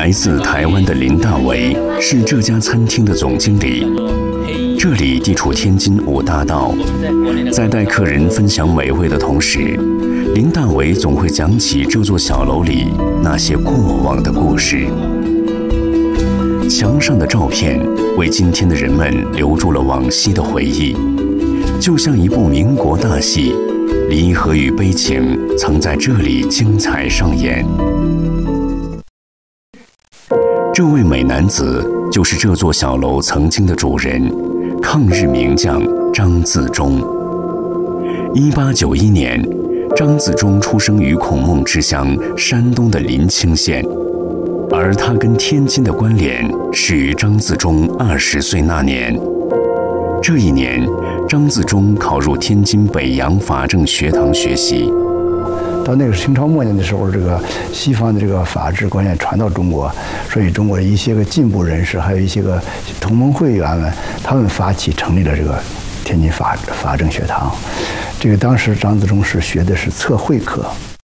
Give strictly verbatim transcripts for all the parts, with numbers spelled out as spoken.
来自台湾的林大为是这家餐厅的总经理。这里地处天津五大道，在带客人分享美味的同时，林大为总会讲起这座小楼里那些过往的故事。墙上的照片为今天的人们留住了往昔的回忆，就像一部民国大戏，离合与悲情曾在这里精彩上演。这位美男子就是这座小楼曾经的主人，抗日名将张自忠。一八九一年，张自忠出生于孔孟之乡山东的临清县，而他跟天津的关联始于张自忠二十岁那年。这一年，张自忠考入天津北洋法政学堂学习。 到那个清朝末年的时候，这个西方的这个法治观念传到中国，所以中国一些个进步人士，还有一些个同盟会员们，他们发起成立了这个天津法法政学堂。这个当时张自忠是学的是测绘科。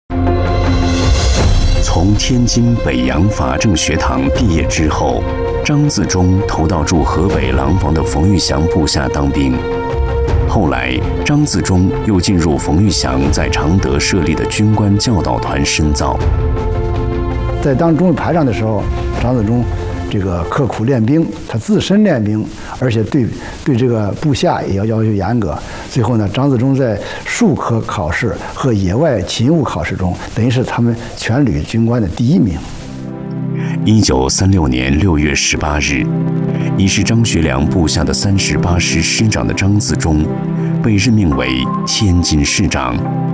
从天津北洋法政学堂毕业之后，张自忠投到驻河北廊坊的冯玉祥部下当兵。后来，张自忠又进入冯玉祥在常德设立的军官教导团深造。 在当中尉排长的时候，张自忠这个刻苦练兵，他自身练兵，而且对对这个部下也要要求严格。最后呢，张自忠在术科考试和野外勤务考试中，等于是他们全旅军官的第一名。 一九三六年六月十八日，已是张学良部下的三十八师师长的张自忠，被任命为天津市长。